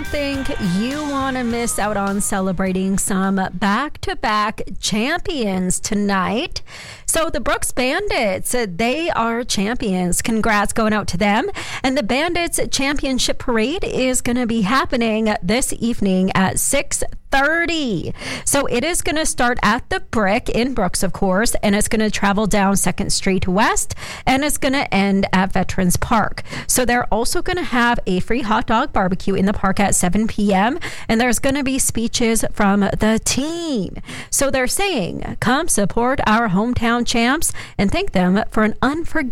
think you want to miss out on celebrating some back-to-back champions tonight. So the Brooks Bandits, they are champions. Congrats going out to them. And the Bandits Championship Parade is going to be happening this evening at 6:30. So it is going to start at the Brick in Brooks, of course, and it's going to travel down 2nd Street West, and it's going to end at Veterans Park. So they're also going to have a free hot dog barbecue in the park at 7 p.m., and there's going to be speeches from the team. So they're saying, come support our hometown champs and thank them for an unforgettable